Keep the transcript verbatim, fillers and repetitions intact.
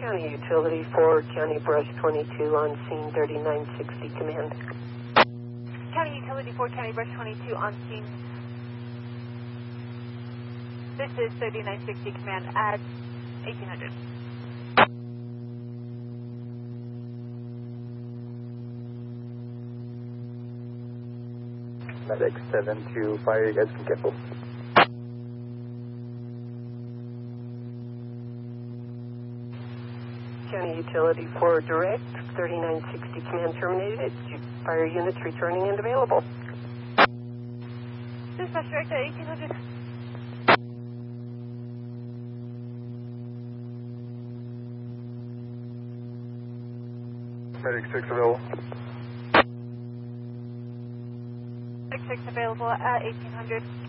County Utility four, County Brush twenty-two, on scene thirty-nine sixty, command. County Utility four, County Brush twenty-two, on scene. This is thirty-nine sixty, command at eighteen hundred. Medic seven two fire, you guys can get both. County Utility four direct, thirty-nine sixty, command terminated. Fire units returning and available. Dispatch direct at eighteen hundred. Medic six available. Medic six available at eighteen hundred.